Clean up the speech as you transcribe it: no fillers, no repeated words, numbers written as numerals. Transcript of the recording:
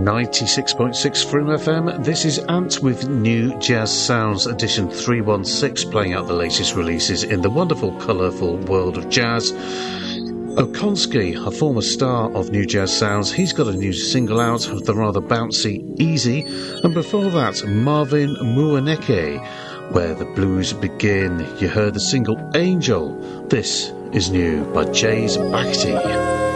96.6 Freedom FM. This is Ant with New Jazz Sounds edition 316, playing out the latest releases in the wonderful, colourful world of jazz. Okonski, a former star of New Jazz Sounds, he's got a new single out, the rather bouncy Easy, and before that Marvin Muoneke, Where the Blues Begin. You heard the single Angel. This is new by Jays Bhakti.